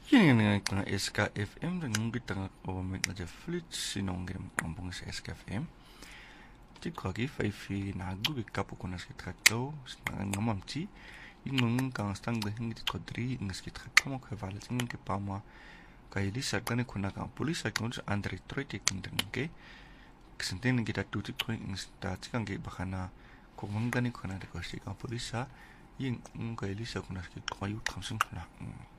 Kini nga SKFM dan ngi tanga o mek na flit sinongrim kampung sa SKFM. Tikagi faifi nagu bikapu kuna skitrakto ngamamti ingung kang stang de hingi kodri ngskitrakto mo khavala tingin ke pama kaili sakane kuna ka pulis sakon andre troite kindenge kesenten kita tutik kuin insta tikange bakana ko mangani kuna de ko sika polisa ing kaili sakuna skit koyu kamsung kuna.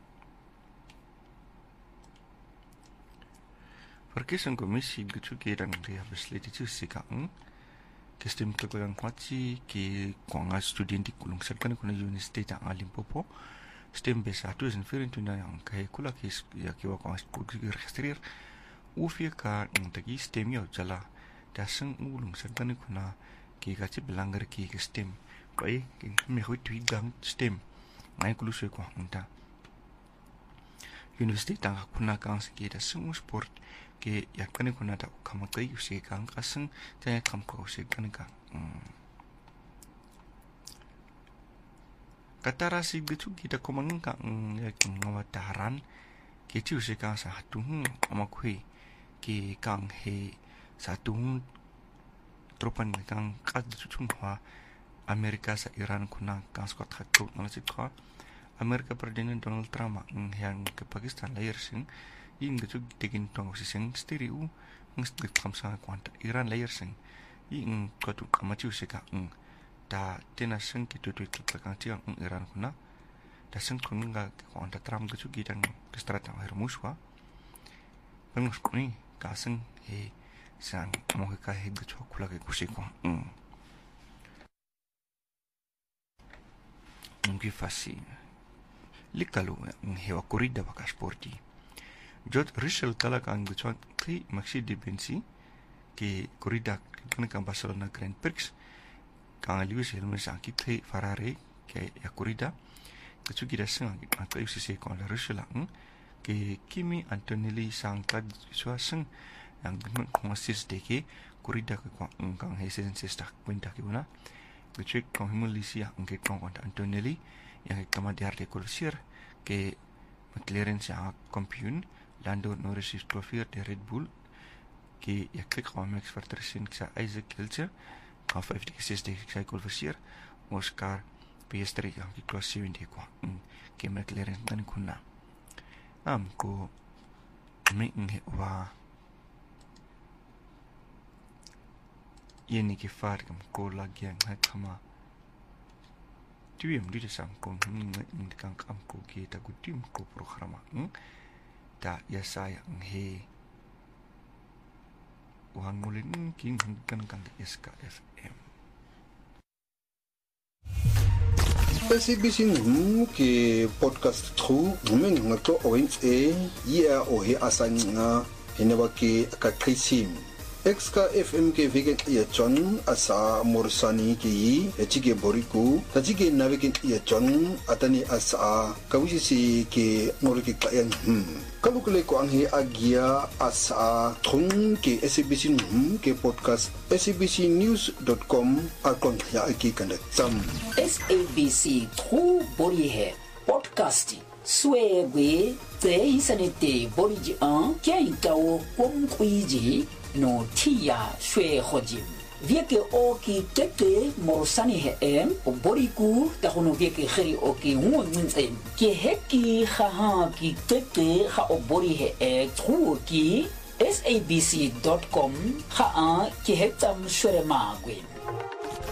Perkesan komisi gitu kirang dia besledi tu sekarang kestem kelakon kuaci ke kuanga student di kulung serkan kuna universiti tak Limpopo stem B1 dan firintuna yang kai kula kes ya kiwa kuanga kugi registrer ufia ka tagi stem yo jala dasang ulung serkan kuna ke kaci belanggar ke stem kai ke me hui tuigang stem ngai kulu se kuanga universiti tak kuna kang se ke dasang sport ke yakane kuna da kamakai usi kang kaseng jaya kamko usi kanika katarasi gitu kita komang kang yakin ngawataran ke ci usi kang satu amakui ke kang he satu tropan kang kad chungwa Amerika sa Iran kuna kang skot hakku nalasit ko Amerika Perdana Donald Trump yang ke Pakistan lahir sing ing gitu tegin tong sing stereo ngst kamsa kwanta Iran layer sing ing katu kamachu seka da tena sing kitu tu tlakang tiang Iran kuna da sing kunga kwanta Trump gitu gidan strata hermuswa pengus kuni kaseng he sang mo ka he gitu kula ke kusiko ngi fasi likalu hewa corrida baka sporti Jod Rachel talak ang gusto kay Maxi de Bensi ke corrida kan Barcelona Grand Prix kang Lewis Hamilton sa kay Ferrari ke ya corrida gusto kita sang kay UCC kon la Rachel ang ke Kimi Antonelli sang kad suasang ang kung assist de ke corrida kang hesen sesta kwenta ke una gusto kong himulisia ang ke kong Antonelli yang kamadiar de kursier ke McLaren sa kampiyon Lando Norris is trofeer de Red Bull ke yaklik kwa Max Verstappen sa Isaac Hilser ka 50 de sa kulversier Oscar Piastri ang kikwa 70 kwa ke McLaren tan kuna ko ming wa yeni ke far kam ko lagyan ha kama tuim di sang ko ng kang ko ke ta gutim ko programa da ya saya he wangulin king kan SKFM SABC ke podcast tru men ngato oins ya o he asanga hinaba ke ka krisim XKFM ke vegan ya John asa morsani ke yi echike boriku tajike navikin ya John atani asa kawisi ke morike kayan kalukule ko ang agia asa thung ke SABC ke podcast sabcnews.com akon ya aki kandak sam SABC tru bori he podcasting swebe te isanete boriji an kya ikaw kong kuiji no tia shwe hojim vieke oki tete morsani he boriku ta hono vieke kheri oki wonzen ke heki kha ki tete kha obori he truki sabc.com kha ke hetam shwere magwe